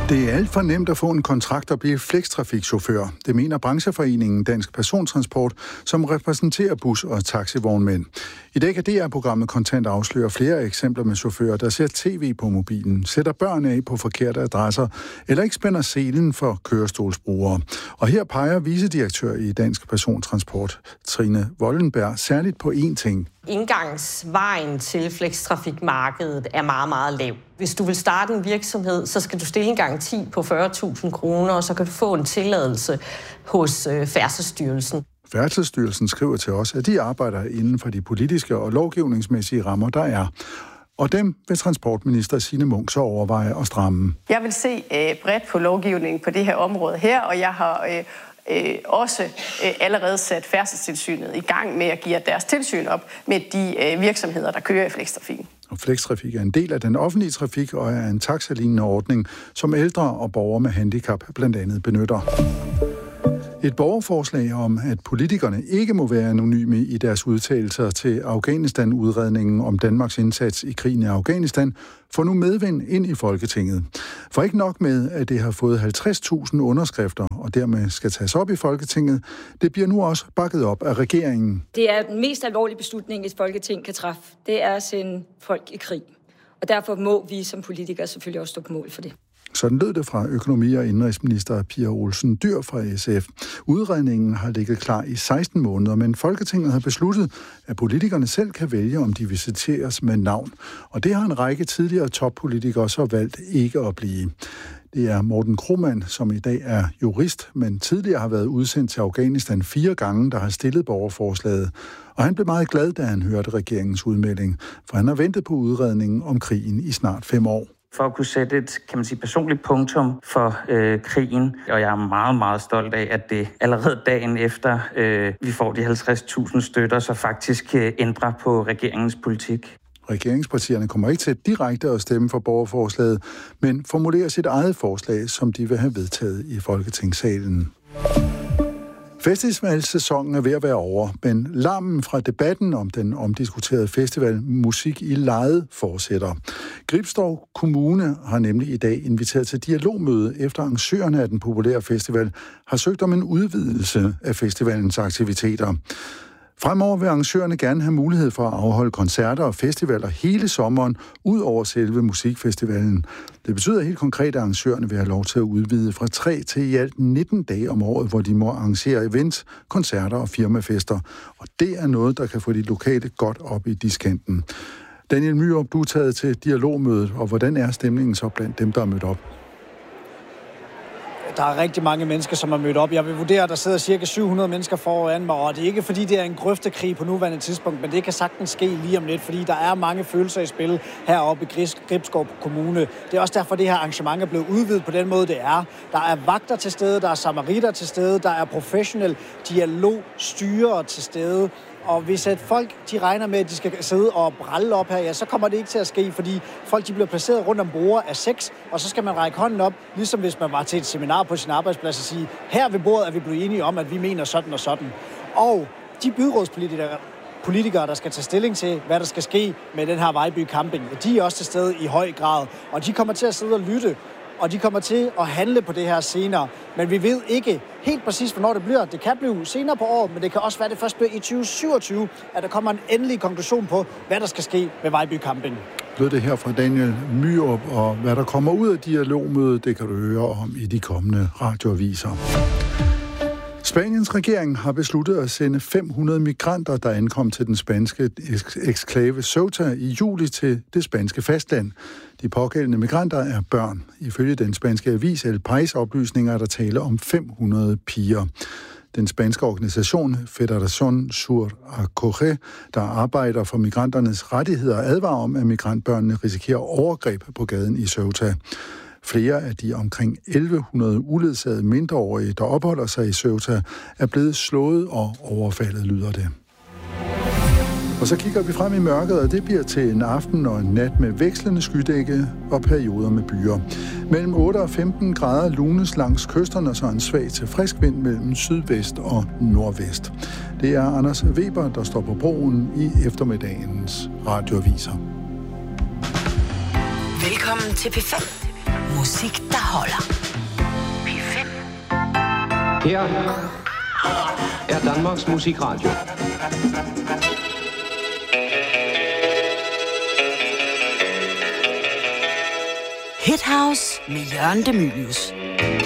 Det er alt for nemt at få en kontrakt og blive flextrafikchauffør. Det mener brancheforeningen Dansk Persontransport, som repræsenterer bus- og taxivognmænd. I dag kan DR-programmet Kontant afsløre flere eksempler med chauffører, der ser tv på mobilen, sætter børn af på forkerte adresser eller ikke spænder selen for kørestolsbrugere. Og her peger vicedirektør i Dansk Persontransport, Trine Wollenberg, særligt på én ting. Indgangsvejen til flextrafikmarkedet er meget, meget lav. Hvis du vil starte en virksomhed, så skal du stille en garanti på 40.000 kroner, og så kan du få en tilladelse hos Færdselsstyrelsen. Færdselsstyrelsen skriver til os, at de arbejder inden for de politiske og lovgivningsmæssige rammer, der er. Og dem vil transportminister Signe Munk så overveje at stramme. Jeg vil se bredt på lovgivningen på det her område her, og jeg har også allerede sat Færdselstilsynet i gang med at give deres tilsyn op med de virksomheder, der kører i flextrafikken. Og flextrafik er en del af den offentlige trafik og er en taxalignende ordning, som ældre og borgere med handicap blandt andet benytter. Et borgerforslag om, at politikerne ikke må være anonyme i deres udtalelser til Afghanistan-udredningen om Danmarks indsats i krigen i Afghanistan, får nu medvind ind i Folketinget. For ikke nok med, at det har fået 50.000 underskrifter og dermed skal tages op i Folketinget, det bliver nu også bakket op af regeringen. Det er den mest alvorlige beslutning, et Folketing kan træffe. Det er at sende folk i krig. Og derfor må vi som politikere selvfølgelig også stå på mål for det. Sådan lød det fra økonomi- og indenrigsminister Pia Olsen Dyhr fra SF. Udredningen har ligget klar i 16 måneder, men Folketinget har besluttet, at politikerne selv kan vælge, om de visiteres med navn. Og det har en række tidligere toppolitikere så valgt ikke at blive. Det er Morten Krohmann, som i dag er jurist, men tidligere har været udsendt til Afghanistan 4 gange, der har stillet borgerforslaget. Og han blev meget glad, da han hørte regeringens udmelding, for han har ventet på udredningen om krigen i snart 5 år. For at kunne sætte et, kan man sige, personligt punktum for krigen. Og jeg er meget, meget stolt af, at det allerede dagen efter vi får de 50.000 støtter, så faktisk ændrer på regeringens politik. Regeringspartierne kommer ikke til direkte at stemme for borgerforslaget, men formulerer sit eget forslag, som de vil have vedtaget i Folketingssalen. Festivalsæsonen er ved at være over, men larmen fra debatten om den omdiskuterede festival Musik i Lejet fortsætter. Gribskov Kommune har nemlig i dag inviteret til dialogmøde, efter arrangørerne af den populære festival har søgt om en udvidelse af festivalens aktiviteter. Fremover vil arrangørerne gerne have mulighed for at afholde koncerter og festivaler hele sommeren, ud over selve musikfestivalen. Det betyder helt konkret, at arrangørerne vil have lov til at udvide fra 3 til i alt 19 dage om året, hvor de må arrangere events, koncerter og firmafester. Og det er noget, der kan få de lokale godt op i diskanten. Daniel Myrup, du er taget til dialogmødet, og hvordan er stemningen så blandt dem, der er mødt op? Der er rigtig mange mennesker, som er mødt op. Jeg vil vurdere, at der sidder cirka 700 mennesker foran mig, og det er ikke fordi, det er en grøftekrig på nuværende tidspunkt, men det kan sagtens ske lige om lidt, fordi der er mange følelser i spil heroppe i Gribskov Kommune. Det er også derfor, det her arrangement er blevet udvidet på den måde, det er. Der er vagter til stede, der er samaritter til stede, der er professionel dialogstyrere til stede. Og hvis at folk de regner med, at de skal sidde og bralle op her, ja, så kommer det ikke til at ske, fordi folk de bliver placeret rundt om bordet af 6, og så skal man række hånden op, ligesom hvis man var til et seminar på sin arbejdsplads og sige, her ved bordet er vi blevet enige om, at vi mener sådan og sådan. Og de byrådspolitikere, der skal tage stilling til, hvad der skal ske med den her Vejby Camping, de er også til stede i høj grad, og de kommer til at sidde og lytte, og de kommer til at handle på det her senere. Men vi ved ikke helt præcis, hvornår det bliver. Det kan blive senere på året, men det kan også være, det først bliver i 2027, at der kommer en endelig konklusion på, hvad der skal ske med Vejby Camping. Lød det her fra Daniel Myrup, og hvad der kommer ud af dialogmødet, det kan du høre om i de kommende radioaviser. Spaniens regering har besluttet at sende 500 migranter, der ankom til den spanske eksklave Ceuta i juli til det spanske fastland. De pågældende migranter er børn. Ifølge den spanske avis El País oplysninger er der tale om 500 piger. Den spanske organisation Federación Sur Acoge, der arbejder for migranternes rettigheder, advarer om, at migrantbørnene risikerer overgreb på gaden i Ceuta. Flere af de omkring 1100 uledsagede mindreårige, der opholder sig i Ceuta, er blevet slået og overfaldet, lyder det. Og så kigger vi frem i mørket, og det bliver til en aften og en nat med vekslende skydække og perioder med byer. Mellem 8 og 15 grader lunes langs kysterne, og så en svag til frisk vind mellem sydvest og nordvest. Det er Anders Weber, der står på broen i eftermiddagens radioaviser. Velkommen til P5. Musik, der holder. P5. Her er Danmarks Musikradio. Hit House med Jørgen De Mylius.